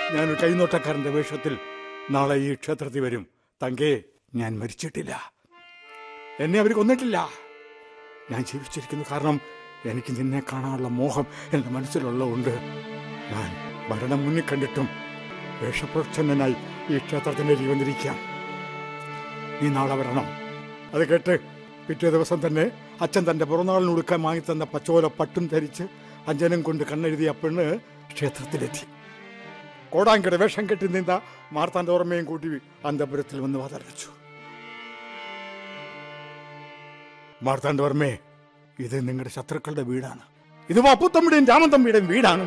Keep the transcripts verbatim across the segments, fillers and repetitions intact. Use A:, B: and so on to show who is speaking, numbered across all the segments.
A: ഞാനൊരു കൈനോട്ടക്കാരന്റെ വേഷത്തിൽ നാളെ ഈ ക്ഷേത്രത്തിൽ വരും. തങ്കേ, ഞാൻ മരിച്ചിട്ടില്ല, എന്നെ അവർ കൊന്നിട്ടില്ല. ഞാൻ ജീവിച്ചിരിക്കുന്നു കാരണം എനിക്ക് നിന്നെ കാണാനുള്ള മോഹം എൻ്റെ മനസ്സിലുള്ളതുകൊണ്ട്. ഞാൻ മരണം മുന്നിൽ കണ്ടിട്ടും വേഷപ്രച്ഛന്നനായി ഈ ക്ഷേത്രത്തിൻ്റെ വന്നിരിക്കാം. നീ നാളെ വരണം. അത് കേട്ട് പിറ്റേ ദിവസം തന്നെ അച്ഛൻ തൻ്റെ പിറന്നാളിനൊടുക്കാൻ വാങ്ങിത്തന്ന പച്ചോല പട്ടും ധരിച്ച് അഞ്ജനം കൊണ്ട് കണ്ണെഴുതിയ പെണ്ണ് ക്ഷേത്രത്തിലെത്തി. കോടാങ്കട വേഷം കെട്ടി നിന്ന മാർത്താൻ്റെ ഓർമ്മയും കൂട്ടി അന്തപുരത്തിൽ വന്ന് വാതടച്ചു. മാർത്താൻ്റെ ഓർമ്മേ, ഇത് നിങ്ങളുടെ ശത്രുക്കളുടെ വീടാണ്. ഇത് അപ്പുത്തമ്പിയുടെയും രാമന്തമ്പിയുടെയും വീടാണ്.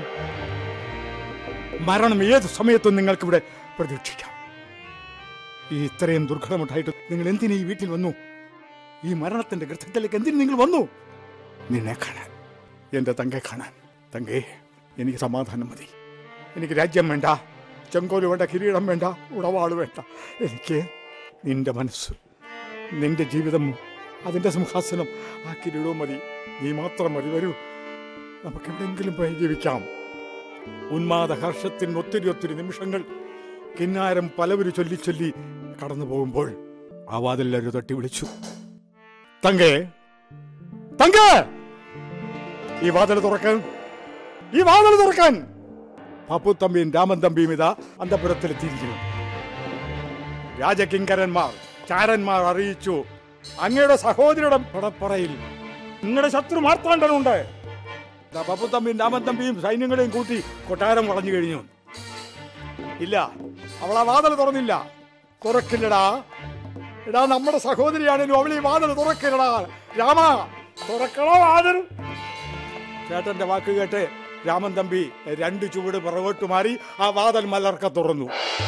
A: മരണം ഏത് സമയത്തും നിങ്ങൾക്കിവിടെ പ്രതീക്ഷിക്കാം. ഈ ഇത്രയും ദുർഘടമുണ്ടായിട്ട് നിങ്ങൾ എന്തിനു ഈ വീട്ടിൽ വന്നു? ഈ മരണത്തിന്റെ ഗൃഹത്തിലേക്ക് എന്തിനു നിങ്ങൾ വന്നു? നിന്നെ കാണാൻ, എന്റെ തങ്കെ കാണാൻ. തങ്കേ, എനിക്ക് സമാധാനം മതി. എനിക്ക് രാജ്യം വേണ്ട, ചെങ്കോല് വേണ്ട, കിരീടം വേണ്ട, ഉടവാള് വേണ്ട. എനിക്ക് നിന്റെ മനസ്സ്, നിന്റെ ജീവിതം, അതിന്റെ സിംഹാസനം, ആ കിരീടവും മതി. നീ മാത്രം മതി. വരൂ, നമുക്ക് എവിടെയെങ്കിലും പോയി ജീവിക്കാം. ഉന്മാദ ഹർഷത്തിന് ഒത്തിരി ഒത്തിരി നിമിഷങ്ങൾ കിന്നാരം പലവര് ചൊല്ലി ചൊല്ലി കടന്നു പോകുമ്പോൾ ആ വാതിലൊരു തട്ടി വിളിച്ചു. തങ്കേ, തങ്കേ, ഈ വാതിൽ തുറക്കാൻ, ഈ വാതിൽ തുറക്കാൻ. പപ്പുത്തമ്പിയും രാമന്തമ്പിയും ഇതാ അന്തപുരത്തിലെത്തിയിരിക്കുന്നു. രാജകിങ്കരന്മാർ, ചാരന്മാർ അറിയിച്ചു, അങ്ങയുടെ സഹോദരിയുടെ പടപ്പറയിൽ നിങ്ങളുടെ ശത്രു മാർത്താണ്ഡനുണ്ട്. പപ്പുത്തമ്പിയും രാമന്തമ്പിയും സൈന്യങ്ങളെയും കൂട്ടി കൊട്ടാരം വളഞ്ഞു കഴിഞ്ഞു. ഇല്ല, അവൾ ആ വാതിൽ തുറന്നില്ല. തുറക്കില്ലടാ. എടാ, നമ്മുടെ സഹോദരിയാണേലും അവൾ ഈ വാതിൽ തുറക്കില്ലടാ. രാമ, തുറക്കണോ വാതിൽ? ചേട്ടന്റെ വാക്ക് കേട്ട് രാമൻ തമ്പി രണ്ട് ചുവട് പിറകോട്ട് മാറി ആ വാതിൽ മലർക്ക തുറന്നു.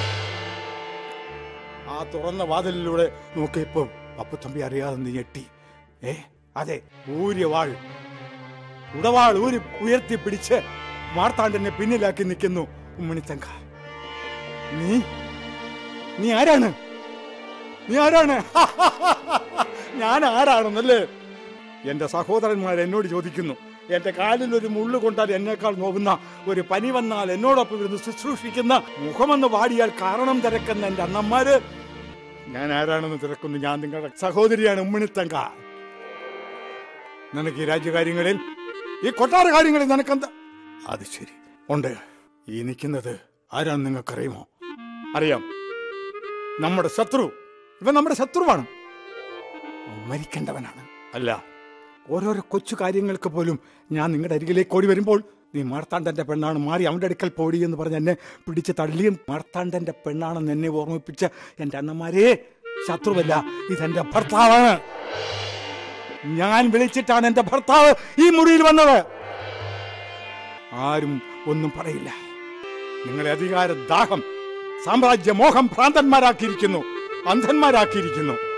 A: ആ തുറന്ന വാതിലിലൂടെ നോക്കിയപ്പോ പപ്പുത്തമ്പി അറിയാതെ നീ ഞെട്ടി. ഏ അതെ, ഊരിയ വാൾ, ഉടവാൾ ഊരി ഉയർത്തി പിടിച്ച് മാർത്താണ്ഡനെ പിന്നിലാക്കി നിൽക്കുന്നു ഉമ്മണിത്തങ്ക. നീ നീ ആരാണ്? നീ ആരാണ്? ഞാൻ ആരാണെന്നല്ലേ എന്റെ സഹോദരന്മാർ എന്നോട് ചോദിക്കുന്നു. എന്റെ കാലിൽ ഒരു മുള്ളു കൊണ്ടാൽ എന്നേക്കാൾ നോവുന്ന, ഒരു പനി വന്നാൽ എന്നോടൊപ്പം ഇരുന്ന് ശുശ്രൂഷിക്കുന്ന, മുഖമെന്ന് വാടിയാൽ കാരണം തിരക്കുന്ന എന്റെ അണ്ണന്മാര് ഞാൻ ആരാണെന്ന് തിരക്കുന്നു. ഞാൻ നിങ്ങളുടെ സഹോദരിയാണ് ഉമ്മണിത്തങ്ക. നിനക്ക് ഈ രാജ്യകാര്യങ്ങളിൽ, ഈ കൊട്ടാര കാര്യങ്ങളിൽ നിനക്കെന്താ? അത് ശരി, ഉണ്ട്. ഈ നിൽക്കുന്നത് ആരാണെന്ന് നിങ്ങൾക്കറിയുമോ? അറിയാം, നമ്മുടെ ശത്രു. ഇവൻ നമ്മുടെ ശത്രുവാണ്, മരിക്കേണ്ടവനാണ്. അല്ല, ഓരോരോ കൊച്ചു കാര്യങ്ങൾക്ക് പോലും ഞാൻ നിങ്ങളുടെ അരികിലേക്ക് ഓടി വരുമ്പോൾ നീ മാർത്താണ്ഡന്റെ പെണ്ണാണ്, മാറി അവന്റെ അടുക്കൽ പോടി എന്ന് പറഞ്ഞ് എന്നെ പിടിച്ച് തള്ളിയും മാർത്താണ്ഡന്റെ പെണ്ണാണെന്ന് എന്നെ ഓർമ്മിപ്പിച്ച എന്റെ അണ്ണന്മാരെ, ശത്രുവല്ല, ഇതെന്റെ ഭർത്താവാണ്. ഞാൻ വിളിച്ചിട്ടാണ് എന്റെ ഭർത്താവ് ഈ മുറിയിൽ വന്നത്. ആരും ഒന്നും പറയില്ല. നിങ്ങളെ അധികാര ദാഹം, സാമ്രാജ്യമോഹം ഭ്രാന്തന്മാരാക്കിയിരിക്കുന്നു, അന്ധന്മാരാക്കിയിരിക്കുന്നു.